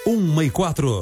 1:04.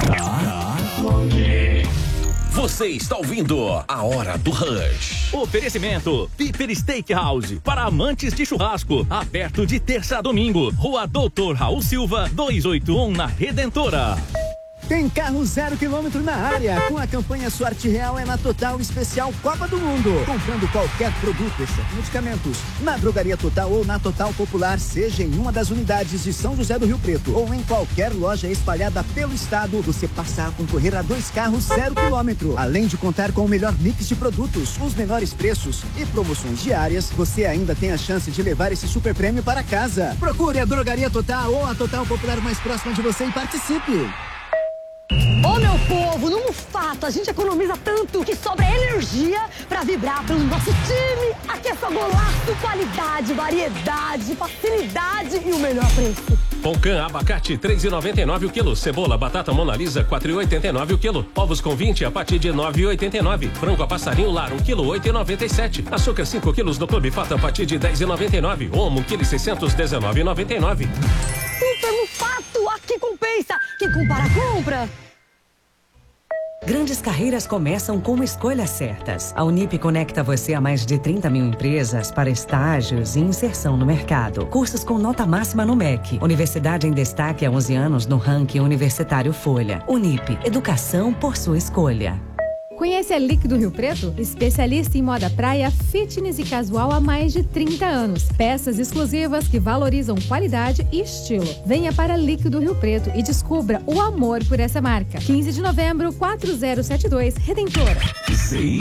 Você está ouvindo a Hora do Rush. Oferecimento Piper Steakhouse, para amantes de churrasco, aberto de terça a domingo. Rua Doutor Raul Silva, 281, na Redentora. Tem carro 0 km na área. Com a campanha Sorte Real é na Total Especial Copa do Mundo. Comprando qualquer produto, exceto medicamentos, na Drogaria Total ou na Total Popular, seja em uma das unidades de São José do Rio Preto ou em qualquer loja espalhada pelo estado, você passa a concorrer a 2 carros 0 km. Além de contar com o melhor mix de produtos, os menores preços e promoções diárias, você ainda tem a chance de levar esse super prêmio para casa. Procure a Drogaria Total ou a Total Popular mais próxima de você e participe. Ô meu povo, no Mufato a gente economiza tanto que sobra energia pra vibrar pelo nosso time. Aqui é só golaço, qualidade, variedade, facilidade e o melhor preço. Pão-can, abacate, 3,99 o quilo. Cebola, batata Mona Lisa, 4,89 o quilo. Ovos com 20 a partir de 9,89. Frango a passarinho lar, 1 quilo, 8,97. Açúcar 5 quilos do Clube Fata a partir de 10,99. Omo, 1 quilo e 600, 19,99. Super Mufato, aqui compensa. Quem compara, compra. Grandes carreiras começam com escolhas certas. A Unip conecta você a mais de 30 mil empresas para estágios e inserção no mercado. Cursos com nota máxima no MEC. Universidade em destaque há 11 anos no ranking universitário Folha. Unip, educação por sua escolha. Conhece a Líquido Rio Preto? Especialista em moda praia, fitness e casual há mais de 30 anos. Peças exclusivas que valorizam qualidade e estilo. Venha para Líquido Rio Preto e descubra o amor por essa marca. 15 de novembro, 4072, Redentora.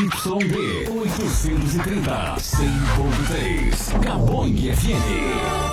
ZYD 830, 100.3, Gabong FM.